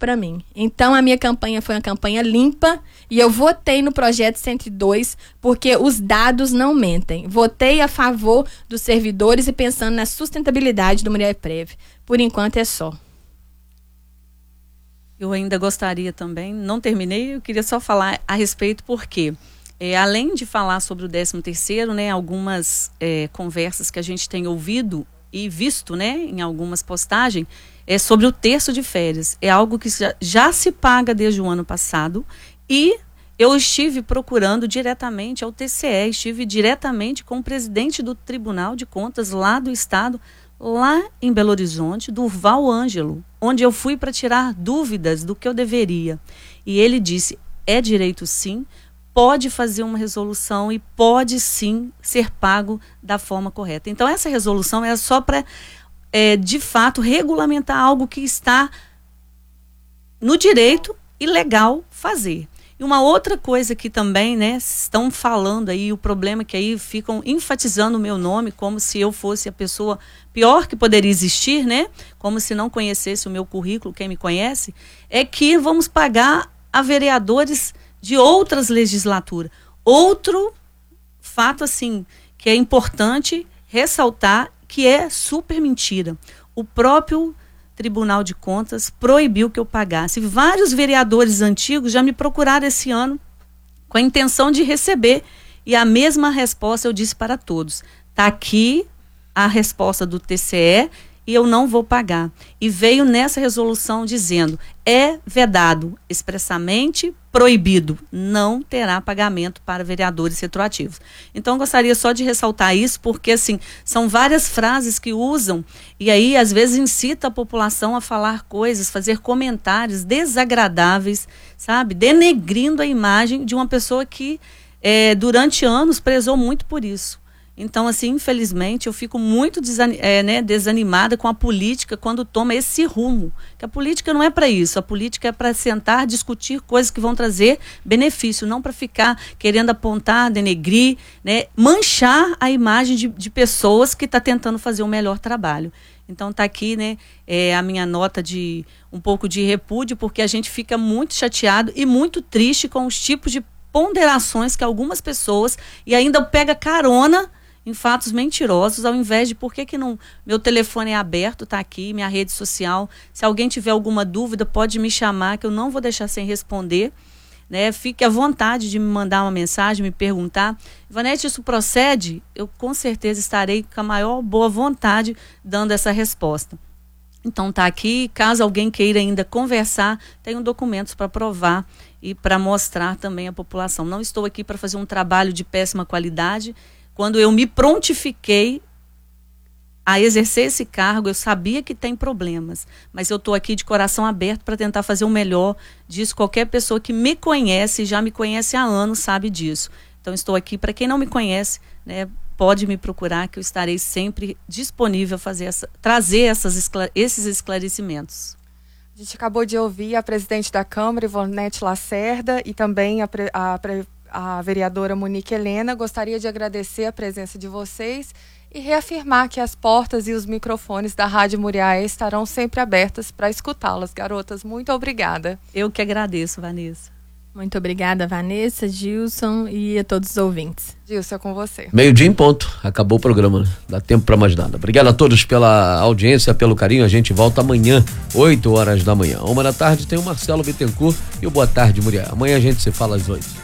para mim. Então, a minha campanha foi uma campanha limpa e eu votei no projeto 102 porque os dados não mentem. Votei a favor dos servidores e pensando na sustentabilidade do Mulherprev. Por enquanto é só. Eu ainda gostaria também, não terminei, eu queria só falar a respeito porque, além de falar sobre o 13º, né, algumas conversas que a gente tem ouvido e visto, né, em algumas postagens, sobre o terço de férias. É algo que já se paga desde o ano passado e eu estive procurando diretamente ao TCE, estive diretamente com o presidente do Tribunal de Contas lá do Estado, lá em Belo Horizonte, Durval Ângelo, onde eu fui para tirar dúvidas do que eu deveria. E ele disse, é direito sim, pode fazer uma resolução e pode sim ser pago da forma correta. Então essa resolução é só para, de fato, regulamentar algo que está no direito e legal fazer. E uma outra coisa que também, né, estão falando aí, o problema é que aí ficam enfatizando o meu nome como se eu fosse a pessoa pior que poderia existir, né? Como se não conhecesse o meu currículo, quem me conhece, é que vamos pagar a vereadores de outras legislaturas. Outro fato, assim, que é importante ressaltar, que é super mentira. O próprio Tribunal de Contas proibiu que eu pagasse. Vários vereadores antigos já me procuraram esse ano com a intenção de receber. E a mesma resposta eu disse para todos. Está aqui a resposta do TCE e eu não vou pagar. E veio nessa resolução dizendo, é vedado, expressamente proibido, não terá pagamento para vereadores retroativos. Então, eu gostaria só de ressaltar isso, porque, assim, são várias frases que usam, e aí, às vezes, incita a população a falar coisas, fazer comentários desagradáveis, sabe? Denegrindo a imagem de uma pessoa que, durante anos, prezou muito por isso. Então, assim, infelizmente, eu fico muito desanimada com a política quando toma esse rumo. Que a política não é para isso. A política é para sentar, discutir coisas que vão trazer benefício, não para ficar querendo apontar, denegrir, né, manchar a imagem de pessoas que estão tentando fazer um melhor trabalho. Então, está aqui, né, a minha nota de um pouco de repúdio, porque a gente fica muito chateado e muito triste com os tipos de ponderações que algumas pessoas, e ainda pega carona em fatos mentirosos, ao invés de por que não, meu telefone é aberto, está aqui, minha rede social, se alguém tiver alguma dúvida pode me chamar que eu não vou deixar sem responder, né? Fique à vontade de me mandar uma mensagem, me perguntar, Ivanete, isso procede? Eu com certeza estarei com a maior boa vontade dando essa resposta. Então está aqui, caso alguém queira ainda conversar, tenho documentos para provar e para mostrar também à população. Não estou aqui para fazer um trabalho de péssima qualidade. Quando eu me prontifiquei a exercer esse cargo, eu sabia que tem problemas, mas eu estou aqui de coração aberto para tentar fazer o melhor disso. Qualquer pessoa que me conhece, já me conhece há anos, sabe disso. Então estou aqui, para quem não me conhece, né, pode me procurar que eu estarei sempre disponível a trazer esses esclarecimentos. A gente acabou de ouvir a presidente da Câmara, Ivonete Lacerda, e também a vereadora Monique Helena. Gostaria de agradecer a presença de vocês e reafirmar que as portas e os microfones da Rádio Muriaé estarão sempre abertas para escutá-las. Garotas, muito obrigada. Eu que agradeço, Vanessa. Muito obrigada, Vanessa, Gilson e a todos os ouvintes. Gilson, é com você. 12:00 em ponto. Acabou o programa, né? Dá tempo para mais nada. Obrigado a todos pela audiência, pelo carinho. A gente volta amanhã, 8 horas da manhã. 1 da tarde tem o Marcelo Bittencourt e o Boa Tarde Muriaé. Amanhã a gente se fala às 8.